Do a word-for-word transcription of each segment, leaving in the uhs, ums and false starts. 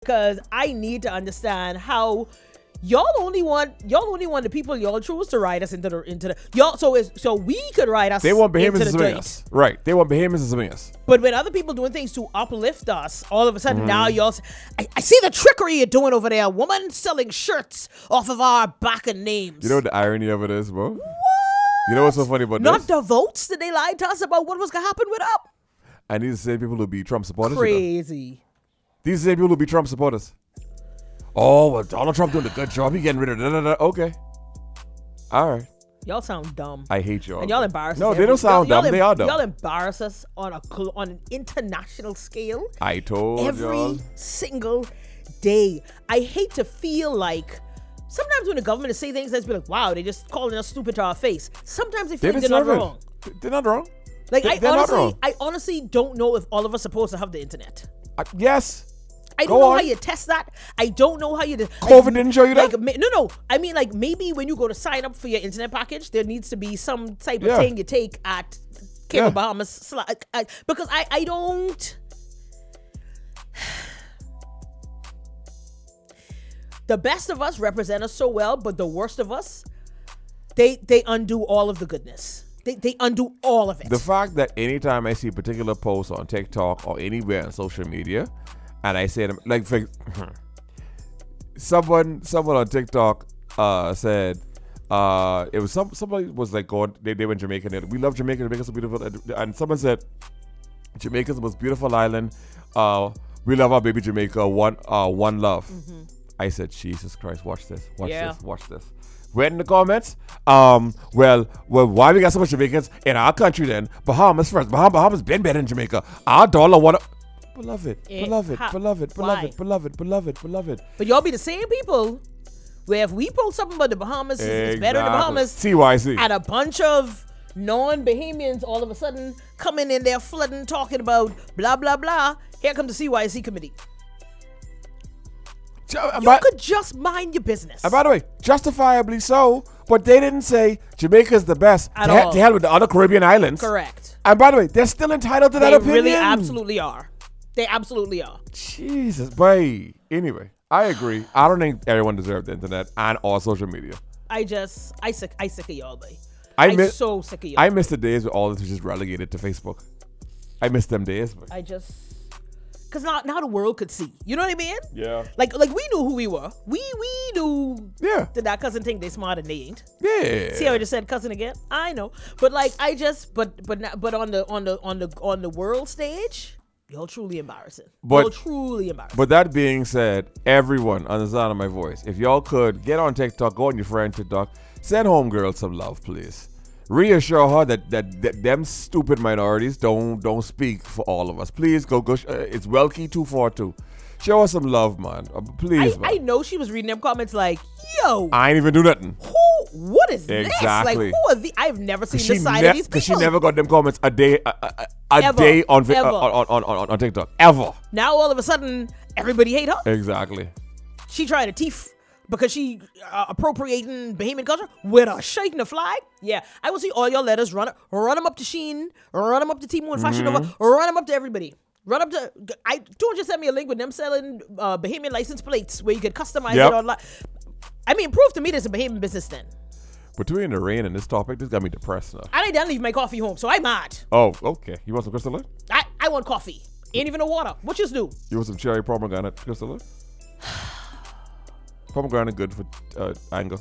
because I need to understand how y'all only want y'all only want the people y'all choose to ride us into the into the y'all so is so we could ride us. They want into behemoths the to swing dirt. us. Right. They want behemoths to swing us. But when other people doing things to uplift us, all of a sudden Mm-hmm. now y'all s- I, I see the trickery you're doing over there. Woman selling shirts off of our back and names. You know what the irony of it is, bro? What? You know what's so funny about Not this? the votes that they lied to us about what was gonna happen with up. And these are the same people who be Trump supporters. You know? Crazy. These are the same people who be Trump supporters. Oh, well, Donald Trump doing a good job. He getting rid of da, da, da. Okay. All right. Y'all sound dumb. I hate y'all. And y'all embarrass No, us. they every- don't sound y'all, dumb. y'all They em- are dumb. Y'all embarrass us on a cl- on an international scale I told every y'all. single day. I hate to feel like sometimes when the government say things, let's be like, wow, they just calling us stupid to our face. Sometimes they They feel like they're not deserve wrong. it. They're not wrong. Like They- I they're not honestly, wrong. I honestly don't know if all of us supposed to have the internet. I, yes. I Go don't know on. how you test that. I don't know how you. Like, COVID didn't show you that? Like, ma- no, no. I mean, like maybe when you go to sign up for your internet package, there needs to be some type Yeah. of thing you take at Cable Yeah. Bahamas, sli- I- because I, I don't. The best of us represent us so well, but the worst of us, they they undo all of the goodness. They they undo all of it. The fact that anytime I see a particular post on TikTok or anywhere on social media, and I say them like for, someone someone on TikTok uh, said uh, it was some somebody was like going they, they were in Jamaica and they, we love Jamaica Jamaica's so beautiful, and someone said Jamaica's the most beautiful island, uh, we love our baby Jamaica, one uh, one love. Mm-hmm. I said, Jesus Christ, watch this, watch Yeah. this, watch this. Read in the comments, um, well, well, why we got so much Jamaicans in our country then? Bahamas first. Baham- Bahamas been better than Jamaica. Our dollar wanna, beloved, It beloved, ha- beloved, why? beloved, beloved, beloved, beloved. But y'all be the same people where if we post something about the Bahamas, it's- it's better than the Exactly. Bahamas, C Y C. and a bunch of non-Bahamians all of a sudden coming in there flooding, talking about blah, blah, blah. Here comes the C Y C committee. Ju- and You by, could just mind your business. and by the way, justifiably so, but they didn't say Jamaica is the best. At to, he- all. to hell with the other Caribbean islands. Correct. And by the way, they're still entitled to that They opinion. really absolutely are. They absolutely are. Jesus, boy. Anyway, I agree. I don't think everyone deserves the internet and all social media. I just, I sick, I sick of y'all, boy. I I'm miss, so sick of y'all. I miss the days where all this was just relegated to Facebook. I miss them days. But I just, cause now, now the world could see. You know what I mean? yeah, Like, like we knew who we were. We, we knew yeah, that that cousin think they smart and they ain't. yeah. See how I just said cousin again? I know, but like I just, but but not, but on the on the on the on the world stage, y'all truly embarrassing. But- y'all truly embarrassing. But that being said, everyone on the sound of my voice, if y'all could get on TikTok, go on your friend TikTok, send homegirl some love, please. Reassure her that, that that them stupid minorities don't don't speak for all of us. Please go go. Sh- uh, it's Welky two four two. Show us some love, man. Uh, please, I, man. I know she was reading them comments like, yo, I ain't even do nothing. who? What is this? Exactly. Like, who are the? I've never seen Cause this she, side ne- of these 'cause people. she never got them comments a day a, a, a Ever. day on, vi- Ever. uh, on, on, on, on TikTok. Ever. Now all of a sudden, everybody hate her. Exactly. She tried to teeth because she uh, appropriating Bahamian culture with a shite and a flag. Yeah, I will see all your letters. Run run them up to Sheen, run them up to Timo and Fashion Nova, Mm-hmm. run them up to everybody. Run up to I don't just send me a link with them selling uh, Bahamian license plates where you could customize Yep. it online. I mean, prove to me there's a Bahamian business then. Between the rain and this topic, this got me depressed now. I didn't leave my coffee home, so I'm mad. Oh, okay. You want some Crystal Light? I, I want coffee. Ain't even no water. What you do? You want some cherry pomegranate Crystal Light? Pomegranate good for uh, anger.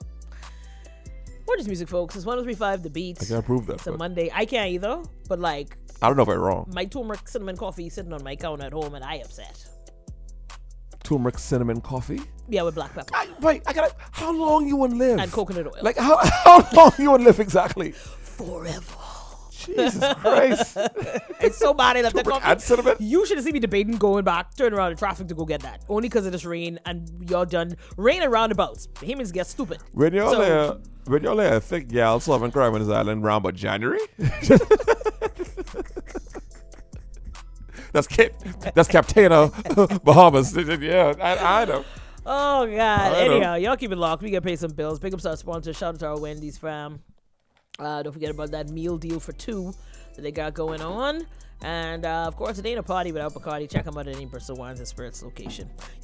What is music, folks? It's one oh three point five The Beat. I can't prove that. It's a but Monday. I can't either, but like, I don't know if I'm wrong. my turmeric cinnamon coffee sitting on my counter at home and I upset. Turmeric cinnamon coffee. Yeah, with black pepper I, wait, I gotta. How long you wanna live? and coconut oil. Like how how long you wanna live exactly? forever. Jesus Christ. It's so bad I left that Turmeric coffee. and cinnamon. You should have seen me debating going back, turning around in traffic to go get that. Only because of this rain and y'all done rain and roundabouts. Bahamians get stupid. When y'all So- there, when y'all there, thick gal solving crime on this island around about January. That's Cap. That's Captana Bahamas. Yeah, I, I know. Oh God. I know. Anyhow, y'all keep it locked. We gotta pay some bills. Big ups to our sponsors. Shout out to our Wendy's fam. Uh, don't forget about that meal deal for two that they got going on. And uh, of course, it ain't a party without Bacardi. Check them out at any Bristol Wines and Spirits location.